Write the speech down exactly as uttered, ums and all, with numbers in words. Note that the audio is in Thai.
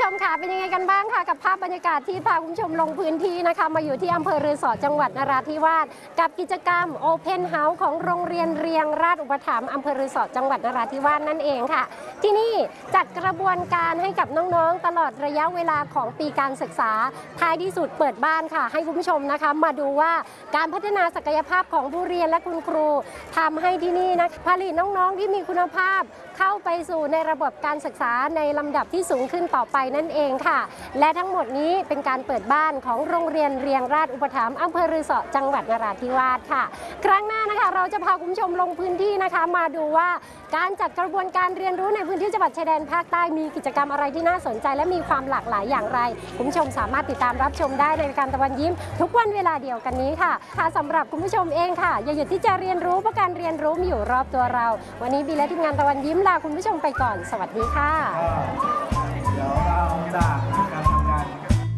มค่ะเป็นยังไงกันบ้างค่ะกับภาพบรรยากาศที่พาคุณผู้ชมลงพื้นที่นะคะมาอยู่ที่อำเภอรือสอจังหวัดนราธิวาสกับกิจกรรม Open House ของโรงเรียนเรียงราชอุปถัมภ์อำเภอรือสอจังหวัดนราธิวาสนั่นเองค่ะที่นี่จัดกระบวนการให้กับน้องๆตลอดระยะเวลาของปีการศึกษาท้ายที่สุดเปิดบ้านค่ะให้คุณผู้ชมนะคะมาดูว่าการพัฒนาศักยภาพของผู้เรียนและคุณครูทำให้ที่นี่นะผลิตน้องๆที่มีคุณภาพเข้าไปสู่ในระบบการศึกษาในลำดับที่สูงขึ้นต่อไปนั่นเองค่ะและทั้งหมดนี้เป็นการเปิดบ้านของโรงเรียนเรียงราชอุปถัมภ์อำเภอรือสอจังหวัดนราธิวาสค่ะครั้งหน้านะคะเราจะพาคุณผู้ชมลงพื้นที่นะคะมาดูว่าการจัดกระบวนการเรียนรู้ในพื้นที่จังหวัดชายแดนภาคใต้มีกิจกรรมอะไรที่น่าสนใจและมีความหลากหลายอย่างไรคุณผู้ชมสามารถติดตามรับชมได้ในรายการตะวันยิ้มทุกวันเวลาเดียวกันนี้ค่ะค่ะสำหรับคุณผู้ชมเองค่ะอย่าหยุดที่จะเรียนรู้เพราะการเรียนรู้มีอยู่รอบตัวเราวันนี้บีและทีมงานตะวันยิ้มลาคุณผู้ชมไปก่อนสวัสดีค่ะ